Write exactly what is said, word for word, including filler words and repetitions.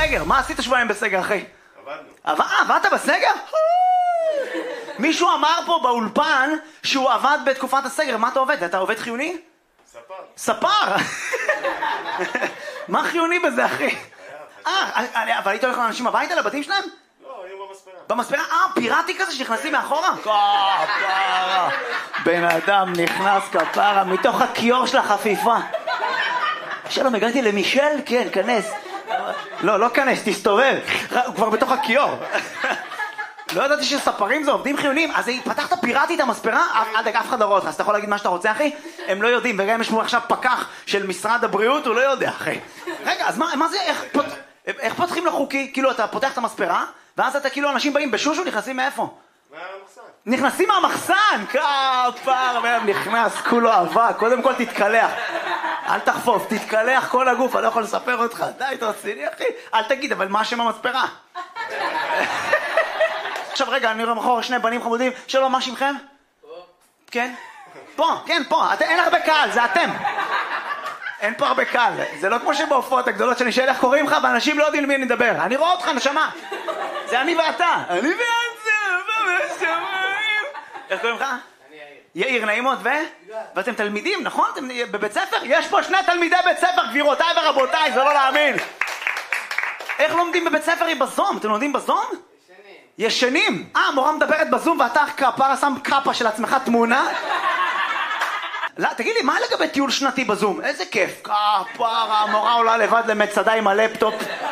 בסגר, מה עשית שבועיים בסגר, אחי? עבדנו. עבדת בסגר? מישהו אמר פה באולפן שהוא עבד בתקופת הסגר, מה אתה עובד? אתה עובד חיוני? ספר. ספר? מה חיוני בזה, אחי? אה, אבל היית הולך לאנשים הביתה, לבתים שלהם? לא, היו במספרה. במספרה? אה, פיראטי כזה שנכנסים מאחורה? כפרה. בן אדם נכנס כפרה מתוך הכיור של החפיפה. שלום, הגעתי למישל? כן, כנס. לא, לא כנס, תסתובב. הוא כבר בתוך הכיור. לא ידעתי שספרים זה עובדים חיוניים. אז פתחת פיראטית המספרה? עד אף אחד לא רואה אותך, אז אתה יכול להגיד מה שאתה רוצה, אחי? הם לא יודעים, וגם יש פה עכשיו פקח של משרד הבריאות, הוא לא יודע, אחי. רגע, אז מה זה, איך פותחים לחוקי? כאילו, אתה פותח את המספרה, ואז אתה כאילו, אנשים באים בשושו, נכנסים מאיפה? מהמחסן. נכנסים מהמחסן! כפר, והם נכנס, כולו אהבה, קודם כל תתקלח. אל תחפוף, תתקלח כל הגוף, אני לא יכול לספר אותך. די, תרציני, אחי. אל תגיד, אבל מה השם המספרה? עכשיו רגע, אני רואה מחור שני בנים חמודים. שלום, מה שמכם? פה. כן? פה, כן, פה. אין הרבה קהל, זה אתם. אין פה הרבה קהל. זה לא כמו שבהופעות הגדולות שאני שאלה איך קוראים לך, ואנשים לא יודעים למי אני מדבר. אני רואה אותך, נשמה. זה אני ואתה. אני ואתה. איך קוראים לך? אני יאיר. יאיר, נעים מאוד, ו? ואתם תלמידים, נכון? אתם בבית ספר? יש פה שני תלמידי בית ספר, גבירותיי ורבותיי, זה לא להאמין. איך לומדים בבית ספר היא בזום? אתם לומדים בזום? ישנים. אה, המורה מדברת בזום ואתה כפרה שם קאפה של עצמך תמונה? לא, תגיד לי, מה לגבי טיול שנתי בזום? איזה כיף. כפרה, המורה עולה לבד למצדה עם הלפטופ.